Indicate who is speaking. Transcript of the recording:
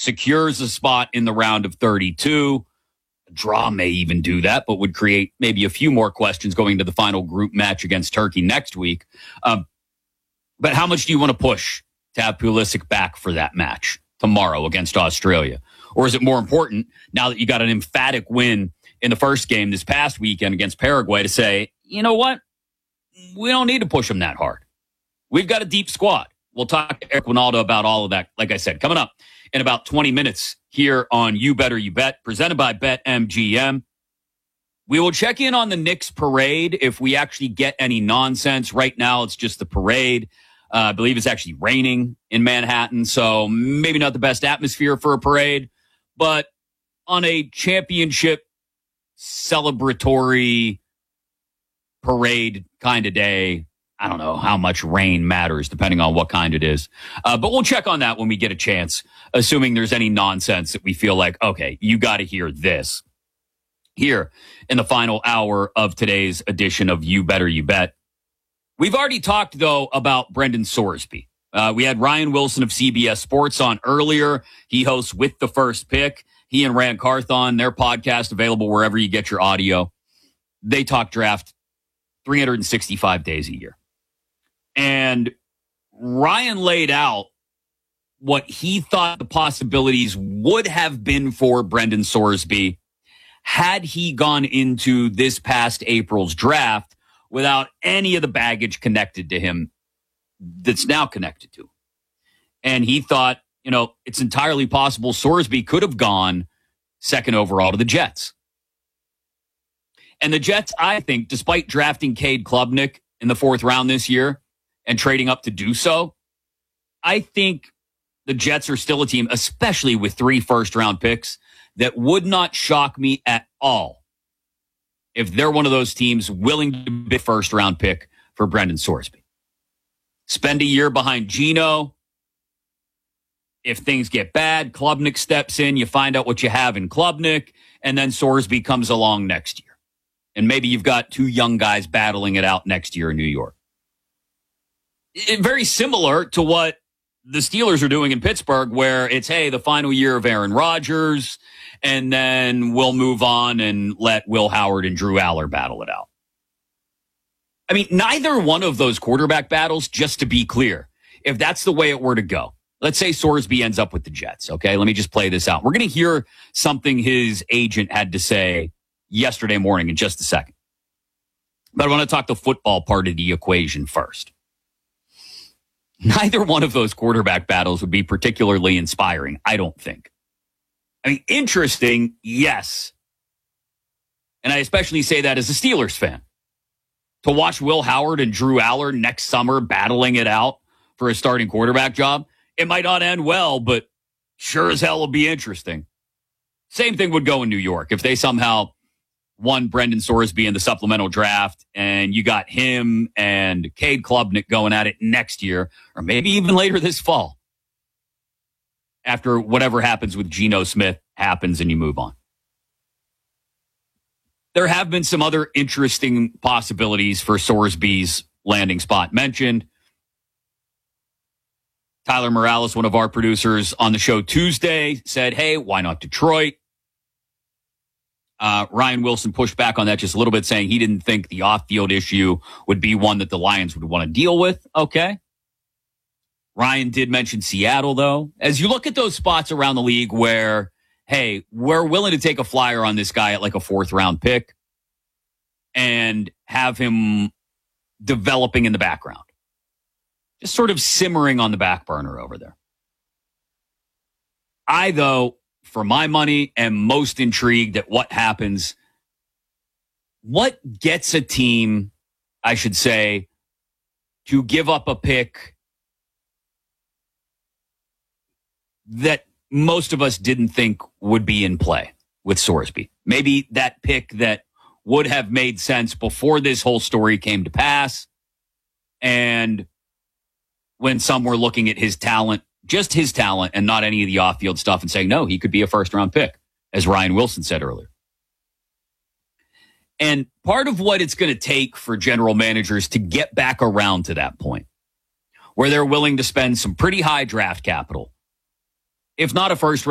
Speaker 1: secures a spot in the round of 32. A draw may even do that, but would create maybe a few more questions going to the final group match against Turkey next week. But how much do you want to push to have Pulisic back for that match tomorrow against Australia? Or is it more important, now that you got an emphatic win in the first game this past weekend against Paraguay, to say, you know what? We don't need to push them that hard. We've got a deep squad. We'll talk to Eric Winaldo about all of that, like I said, coming up in about 20 minutes here on You Better You Bet, presented by BetMGM. We will check in on the Knicks parade if we actually get any nonsense. Right now, it's just the parade. I believe it's actually raining in Manhattan, so maybe not the best atmosphere for a parade. But on a championship celebratory parade kind of day, I don't know how much rain matters depending on what kind it is. But we'll check on that when we get a chance, assuming there's any nonsense that we feel like, okay, you got to hear this. Here in the final hour of today's edition of You Better You Bet. We've already talked, though, about Brendan Sorsby. We had Ryan Wilson of CBS Sports on earlier. He hosts With the First Pick. He and Rand Carthon, their podcast, available wherever you get your audio. They talk draft 365 days a year. And Ryan laid out what he thought the possibilities would have been for Brendan Sorsby had he gone into this past April's draft without any of the baggage connected to him that's now connected to him. And he thought, it's entirely possible Sorsby could have gone second overall to the Jets. And the Jets, I think, despite drafting Cade Klubnik in the 4th round this year and trading up to do so, I think the Jets are still a team, especially with 3 first-round picks, that would not shock me at all if they're one of those teams willing to bid first-round pick for Brendan Sorsby. Spend a year behind Geno. If things get bad, Klubnik steps in. You find out what you have in Klubnik, and then Sorsby comes along next year. And maybe you've got 2 young guys battling it out next year in New York. Very similar to what the Steelers are doing in Pittsburgh, where it's, hey, the final year of Aaron Rodgers, and then we'll move on and let Will Howard and Drew Aller battle it out. I mean, neither one of those quarterback battles, just to be clear, if that's the way it were to go, let's say Sorsby ends up with the Jets, okay? Let me just play this out. We're going to hear something his agent had to say yesterday morning in just a second. But I want to talk the football part of the equation first. Neither one of those quarterback battles would be particularly inspiring, I don't think. I mean, interesting, yes. And I especially say that as a Steelers fan. To watch Will Howard and Drew Aller next summer battling it out for a starting quarterback job, it might not end well, but sure as hell will be interesting. Same thing would go in New York. If they somehow won Brendan Sorsby in the supplemental draft and you got him and Cade Klubnik going at it next year, or maybe even later this fall, after whatever happens with Geno Smith happens and you move on. There have been some other interesting possibilities for Sorsby's landing spot mentioned. Tyler Morales, one of our producers on the show Tuesday, said, hey, why not Detroit? Ryan Wilson pushed back on that just a little bit, saying he didn't think the off-field issue would be one that the Lions would want to deal with. Okay. Ryan did mention Seattle, though. As you look at those spots around the league where, hey, we're willing to take a flyer on this guy at like a 4th-round pick and have him developing in the background. Just sort of simmering on the back burner over there. I, though, for my money, am most intrigued at what happens. What gets a team, I should say, to give up a pick that most of us didn't think would be in play with Sorsby? Maybe that pick that would have made sense before this whole story came to pass. And when some were looking at his talent, just his talent and not any of the off-field stuff, and saying, no, he could be a first-round pick, as Ryan Wilson said earlier. And part of what it's going to take for general managers to get back around to that point, where they're willing to spend some pretty high draft capital, if not a first